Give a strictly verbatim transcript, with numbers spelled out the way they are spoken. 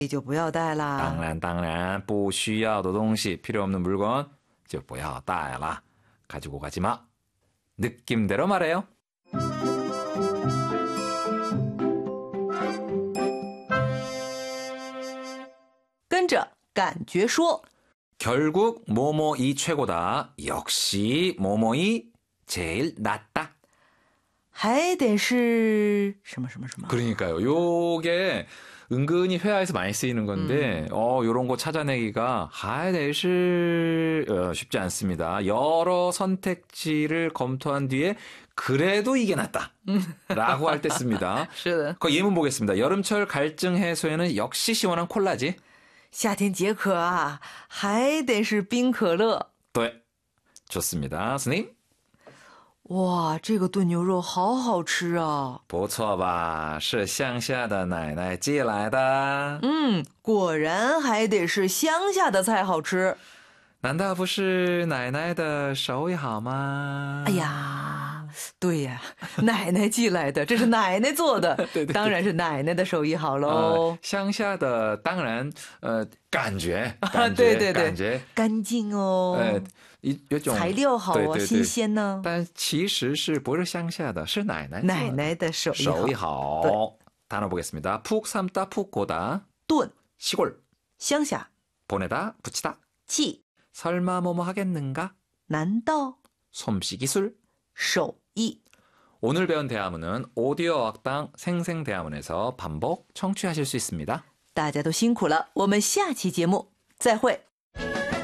就不要带啦。 当然当然不需要的东西 필요 없는 물건 就不要带啦 가지고 가지 마. 느낌대로 말해요. 跟着感觉说 결국 뭐뭐이 최고다. 역시 뭐뭐이 제일 낫다. 还得是什么什么什么 그러니까요. 요게 은근히 회화에서 많이 쓰이는 건데, 음. 어, 요런 거 찾아내기가, 하이데시, 어, 쉽지 않습니다. 여러 선택지를 검토한 뒤에, 그래도 이게 낫다. 라고 할 때 씁니다. 그 예문 보겠습니다. 여름철 갈증 해소에는 역시 시원한 콜라지. 夏天解渴啊,还得是冰可乐. 네. 좋습니다. 스님. 哇，这个炖牛肉好好吃啊！ 不错吧？是乡下的奶奶寄来的。 嗯，果然还得是乡下的菜好吃。 难道不是奶奶的手艺好吗？ 哎呀，对呀，奶奶寄来的，这是奶奶做的，对对对，当然是奶奶的手艺好喽。 呃、乡下的当然，呃，感觉，感觉， 对对对， 感觉干净哦。 呃有种材料好啊， 对对对新鲜呢。 但其实是不是乡下的，是奶奶奶奶的手艺好。 手艺好。단어 보겠습니다. 푹 삶다, 푹 고다. 炖 시골. 乡下 보내다, 붙이다. 寄 설마 뭐뭐 하겠는가? 难道 솜씨 기술. 手艺 오늘 배운 대화문은 오디오 어학당 생생대화문에서 반복 청취하실 수 있습니다. 大家都辛苦了，我们下期节目再会。